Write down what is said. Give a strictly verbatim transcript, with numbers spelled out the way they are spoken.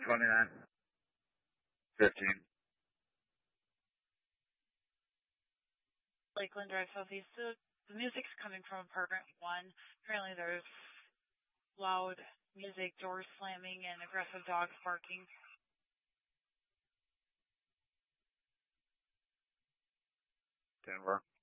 twenty-nine. fifteen. Lakeland Drive Southeast. The, the music's coming from apartment one. Apparently there's loud music, doors slamming, and aggressive dogs barking. Denver.